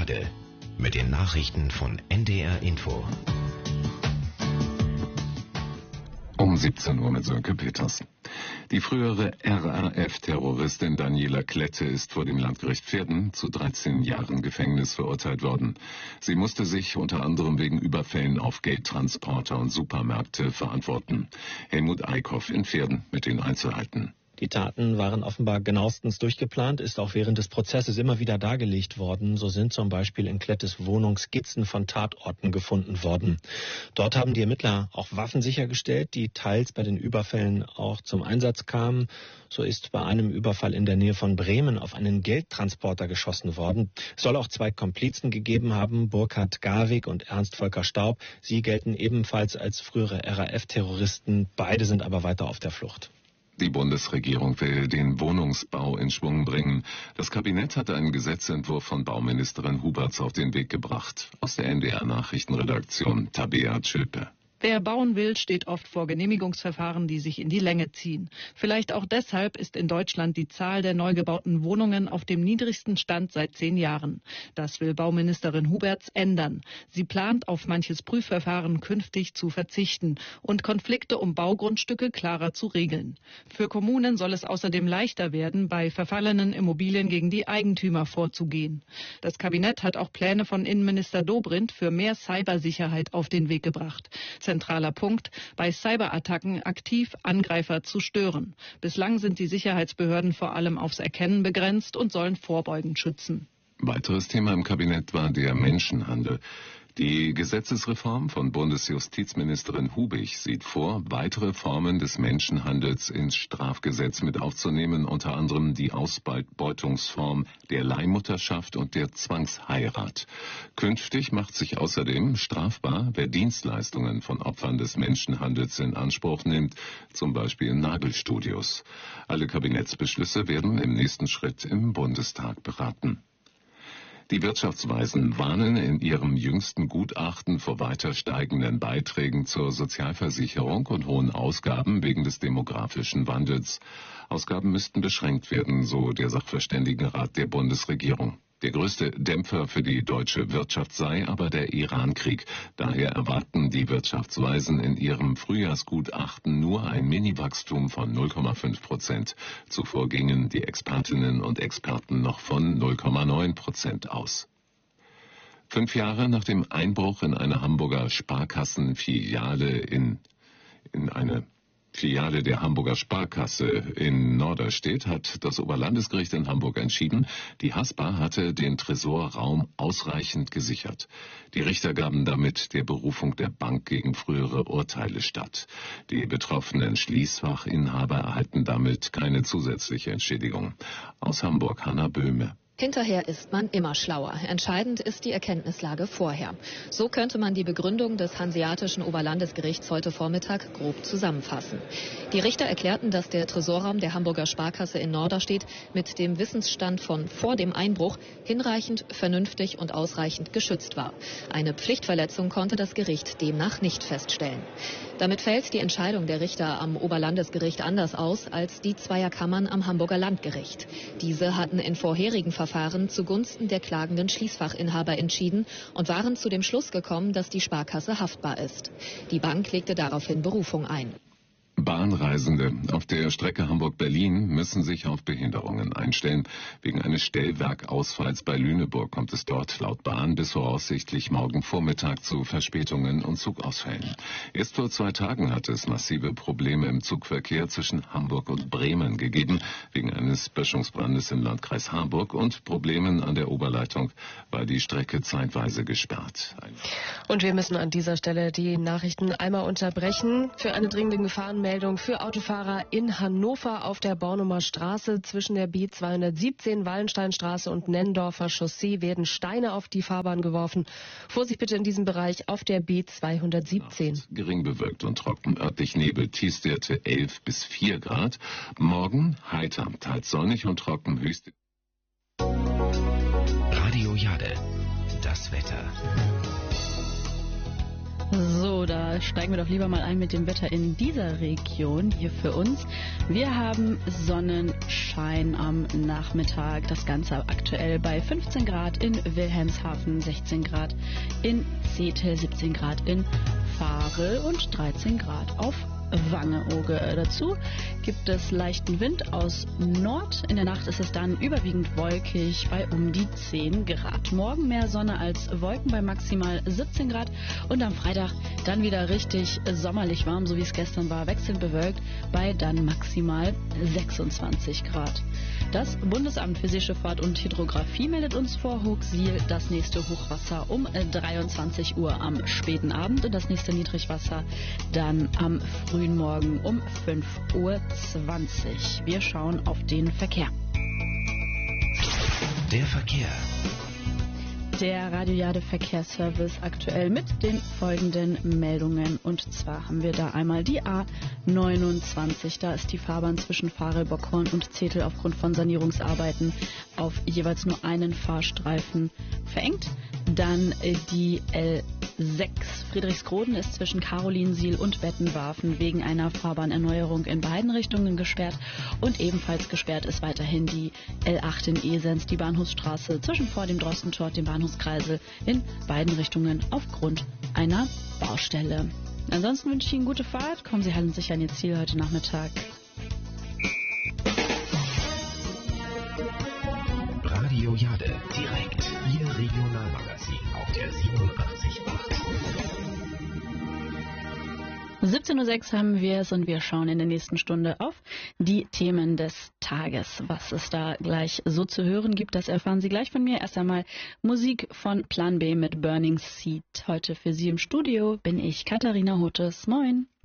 Jade mit den Nachrichten von NDR Info. Um 17 Uhr mit Sönke Peters. Die frühere RAF-Terroristin Daniela Klette ist vor dem Landgericht Verden zu 13 Jahren Gefängnis verurteilt worden. Sie musste sich unter anderem wegen Überfällen auf Geldtransporter und Supermärkte verantworten. Helmut Eickhoff in Verden mit den Einzelheiten. Die Taten waren offenbar genauestens durchgeplant, ist auch während des Prozesses immer wieder dargelegt worden. So sind zum Beispiel in Klettes Wohnung Skizzen von Tatorten gefunden worden. Dort haben die Ermittler auch Waffen sichergestellt, die teils bei den Überfällen auch zum Einsatz kamen. So ist bei einem Überfall in der Nähe von Bremen auf einen Geldtransporter geschossen worden. Es soll auch 2 Komplizen gegeben haben, Burkhard Garwig und Ernst Volker Staub. Sie gelten ebenfalls als frühere RAF-Terroristen. Beide sind aber weiter auf der Flucht. Die Bundesregierung will den Wohnungsbau in Schwung bringen. Das Kabinett hat einen Gesetzentwurf von Bauministerin Huberts auf den Weg gebracht. Aus der NDR-Nachrichtenredaktion Tabea Tschilpe. Wer bauen will, steht oft vor Genehmigungsverfahren, die sich in die Länge ziehen. Vielleicht auch deshalb ist in Deutschland die Zahl der neu gebauten Wohnungen auf dem niedrigsten Stand seit 10 Jahren. Das will Bauministerin Huberts ändern. Sie plant, auf manches Prüfverfahren künftig zu verzichten und Konflikte um Baugrundstücke klarer zu regeln. Für Kommunen soll es außerdem leichter werden, bei verfallenen Immobilien gegen die Eigentümer vorzugehen. Das Kabinett hat auch Pläne von Innenminister Dobrindt für mehr Cybersicherheit auf den Weg gebracht. Zentraler Punkt, bei Cyberattacken aktiv Angreifer zu stören. Bislang sind die Sicherheitsbehörden vor allem aufs Erkennen begrenzt und sollen vorbeugend schützen. Weiteres Thema im Kabinett war der Menschenhandel. Die Gesetzesreform von Bundesjustizministerin Hubig sieht vor, weitere Formen des Menschenhandels ins Strafgesetz mit aufzunehmen, unter anderem die Ausbeutungsform der Leihmutterschaft und der Zwangsheirat. Künftig macht sich außerdem strafbar, wer Dienstleistungen von Opfern des Menschenhandels in Anspruch nimmt, zum Beispiel in Nagelstudios. Alle Kabinettsbeschlüsse werden im nächsten Schritt im Bundestag beraten. Die Wirtschaftsweisen warnen in ihrem jüngsten Gutachten vor weiter steigenden Beiträgen zur Sozialversicherung und hohen Ausgaben wegen des demografischen Wandels. Ausgaben müssten beschränkt werden, so der Sachverständigenrat der Bundesregierung. Der größte Dämpfer für die deutsche Wirtschaft sei aber der Iran-Krieg. Daher erwarten die Wirtschaftsweisen in ihrem Frühjahrsgutachten nur ein Mini-Wachstum von 0,5%. Zuvor gingen die Expertinnen und Experten noch von 0,9% aus. 5 Jahre nach dem Einbruch in eine Hamburger Sparkassenfiliale in eine Filiale der Hamburger Sparkasse in Norderstedt hat das Oberlandesgericht in Hamburg entschieden, die Haspa hatte den Tresorraum ausreichend gesichert. Die Richter gaben damit der Berufung der Bank gegen frühere Urteile statt. Die betroffenen Schließfachinhaber erhalten damit keine zusätzliche Entschädigung. Aus Hamburg Hanna Böhme. Hinterher ist man immer schlauer. Entscheidend ist die Erkenntnislage vorher. So könnte man die Begründung des Hanseatischen Oberlandesgerichts heute Vormittag grob zusammenfassen. Die Richter erklärten, dass der Tresorraum der Hamburger Sparkasse in Norderstedt mit dem Wissensstand von vor dem Einbruch hinreichend, vernünftig und ausreichend geschützt war. Eine Pflichtverletzung konnte das Gericht demnach nicht feststellen. Damit fällt die Entscheidung der Richter am Oberlandesgericht anders aus als die zweier Kammern am Hamburger Landgericht. Diese hatten in vorherigen Verfahren zugunsten der klagenden Schließfachinhaber entschieden und waren zu dem Schluss gekommen, dass die Sparkasse haftbar ist. Die Bank legte daraufhin Berufung ein. Bahnreisende auf der Strecke Hamburg-Berlin müssen sich auf Behinderungen einstellen. Wegen eines Stellwerkausfalls bei Lüneburg kommt es dort laut Bahn bis voraussichtlich morgen Vormittag zu Verspätungen und Zugausfällen. Erst vor 2 Tagen hatte es massive Probleme im Zugverkehr zwischen Hamburg und Bremen gegeben. Wegen eines Böschungsbrandes im Landkreis Harburg und Problemen an der Oberleitung war die Strecke zeitweise gesperrt. Und wir müssen an dieser Stelle die Nachrichten einmal unterbrechen für eine dringende Gefahrenmeldung für Autofahrer in Hannover auf der Bornumer Straße zwischen der B217 Wallensteinstraße und Nennendorfer Chaussee werden Steine auf die Fahrbahn geworfen. Vorsicht bitte in diesem Bereich auf der B217. Gering bewölkt und trocken, örtlich Nebel, Tiefstwerte 11 bis 4 Grad. Morgen heiter, teils sonnig und trocken, höchste. Radio Jade, das Wetter. So, da steigen wir doch lieber mal ein mit dem Wetter in dieser Region hier für uns. Wir haben Sonnenschein am Nachmittag. Das Ganze aktuell bei 15 Grad in Wilhelmshaven, 16 Grad in Zetel, 17 Grad in Varel und 13 Grad auf Wangeoge. Dazu gibt es leichten Wind aus Nord. In der Nacht ist es dann überwiegend wolkig bei um die 10 Grad. Morgen mehr Sonne als Wolken bei maximal 17 Grad und am Freitag dann wieder richtig sommerlich warm, so wie es gestern war, wechselnd bewölkt bei dann maximal 26 Grad. Das Bundesamt für Seeschifffahrt und Hydrographie meldet uns vor Hochsiel das nächste Hochwasser um 23 Uhr am späten Abend und das nächste Niedrigwasser dann am frühen Morgen um 5:20 Uhr. Wir schauen auf den Verkehr. Der Verkehr. Der Radio Jade Verkehrsservice aktuell mit den folgenden Meldungen. Und zwar haben wir da einmal die A29. Da ist die Fahrbahn zwischen Varel, Bockhorn und Zetel aufgrund von Sanierungsarbeiten auf jeweils nur einen Fahrstreifen verengt. Dann die L6. Friedrichsroden ist zwischen Carolinsiel und Bettenwarfen wegen einer Fahrbahnerneuerung in beiden Richtungen gesperrt. Und ebenfalls gesperrt ist weiterhin die L8 in Esens, die Bahnhofsstraße zwischen vor dem Drostentor und dem Bahnhofskreisel in beiden Richtungen aufgrund einer Baustelle. Ansonsten wünsche ich Ihnen gute Fahrt. Kommen Sie halten sicher an Ihr Ziel heute Nachmittag. Radio Jade, direkt Ihr Regionalmagazin auf der 87.8. 17:06 Uhr haben wir es und wir schauen in der nächsten Stunde auf die Themen des Tages. Was es da gleich so zu hören gibt, das erfahren Sie gleich von mir. Erst einmal Musik von Plan B mit Burning Seed. Heute für Sie im Studio bin ich Katharina Hotes. Moin.